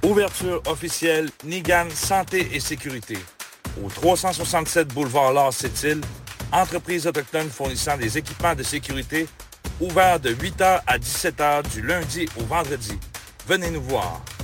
Ouverture officielle Nigan Santé et Sécurité. Au 367 boulevard Lars Sept-Îles, entreprise autochtone fournissant des équipements de sécurité, ouvert de 8h à 17h du lundi au vendredi. Venez nous voir.